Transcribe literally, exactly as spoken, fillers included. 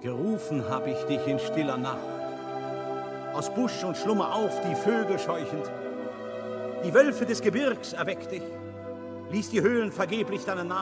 Gerufen hab ich dich in stiller Nacht, aus Busch und Schlummer auf, die Vögel scheuchend. Die Wölfe des Gebirgs erweckt dich, ließ die Höhlen vergeblich deinen Namen